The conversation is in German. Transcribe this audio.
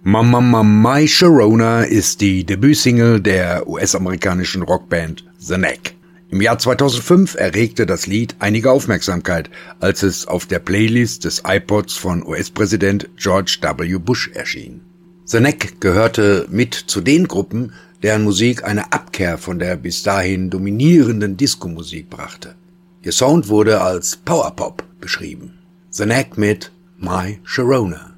My Sharona ist die Debütsingle der US-amerikanischen Rockband The Knack. Im Jahr 2005 erregte das Lied einige Aufmerksamkeit, als es auf der Playlist des iPods von US-Präsident George W. Bush erschien. The Knack gehörte mit zu den Gruppen, deren Musik eine Abkehr von der bis dahin dominierenden Disco-Musik brachte. Ihr Sound wurde als Powerpop beschrieben. The Knack mit My Sharona.